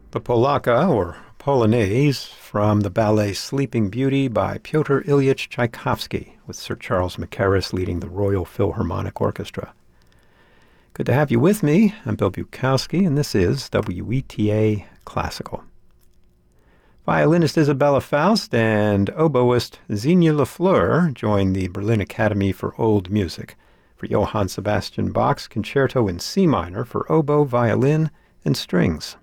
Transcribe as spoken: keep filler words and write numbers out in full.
The Polaka, or Polonaise, from the ballet Sleeping Beauty by Pyotr Ilyich Tchaikovsky, with Sir Charles Mackerras leading the Royal Philharmonic Orchestra. Good to have you with me. I'm Bill Bukowski, and this is W E T A Classical. Violinist Isabella Faust and oboist Xenia Lafleur joined the Berlin Academy for Old Music for Johann Sebastian Bach's Concerto in C minor for oboe, violin, and strings.